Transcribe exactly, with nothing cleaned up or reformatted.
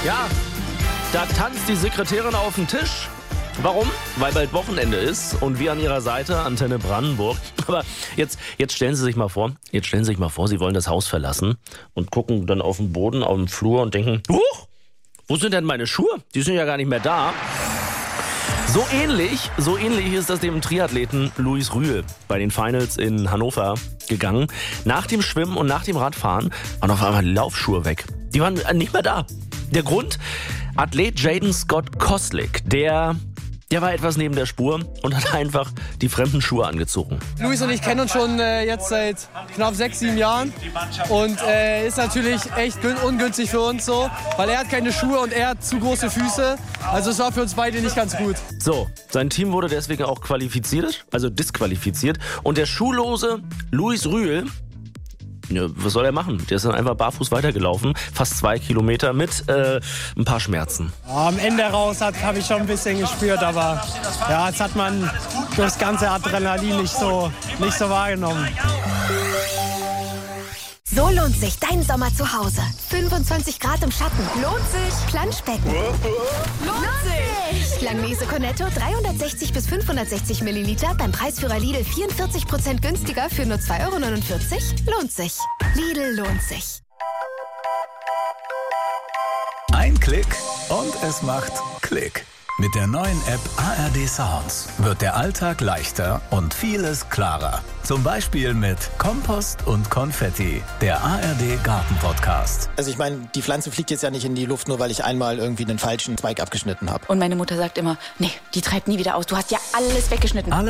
Ja, da tanzt die Sekretärin auf den Tisch. Warum? Weil bald Wochenende ist und wir an ihrer Seite, Antenne Brandenburg. Aber jetzt, jetzt stellen Sie sich mal vor, jetzt stellen Sie sich mal vor, Sie wollen das Haus verlassen und gucken dann auf den Boden, auf den Flur und denken, huch, wo sind denn meine Schuhe? Die sind ja gar nicht mehr da. So ähnlich, so ähnlich ist das dem Triathleten Luis Rühl bei den Finals in Hannover gegangen. Nach dem Schwimmen und nach dem Radfahren waren auf einmal die Laufschuhe weg. Die waren nicht mehr da. Der Grund? Athlet Jaden Scott Koslick, der, der war etwas neben der Spur und hat einfach die fremden Schuhe angezogen. Luis und ich kennen uns schon äh, jetzt seit knapp sechs, sieben Jahren und äh, ist natürlich echt ungünstig für uns so, weil er hat keine Schuhe und er hat zu große Füße. Also es war für uns beide nicht ganz gut. So, sein Team wurde deswegen auch qualifiziert, also disqualifiziert. Und der schuhlose Luis Rühl, ja, was soll er machen? Der ist dann einfach barfuß weitergelaufen, fast zwei Kilometer mit äh, ein paar Schmerzen. Am Ende raus habe ich schon ein bisschen gespürt, aber ja, jetzt hat man das ganze Adrenalin nicht so, nicht so wahrgenommen. So lohnt sich dein Sommer zu Hause. fünfundzwanzig Grad im Schatten. Lohnt sich. Planschbecken. Lohnt sich. Langnese Cornetto dreihundertsechzig bis fünfhundertsechzig Milliliter beim Preisführer Lidl vierundvierzig Prozent günstiger für nur zwei Euro neunundvierzig. Lohnt sich. Lidl lohnt sich. Ein Klick und es macht Klick. Mit der neuen App A R D Sounds wird der Alltag leichter und vieles klarer. Zum Beispiel mit Kompost und Konfetti, der A R D Garten-Podcast. Also ich meine, die Pflanze fliegt jetzt ja nicht in die Luft, nur weil ich einmal irgendwie einen falschen Zweig abgeschnitten habe. Und meine Mutter sagt immer, nee, die treibt nie wieder aus. Du hast ja alles weggeschnitten. Alle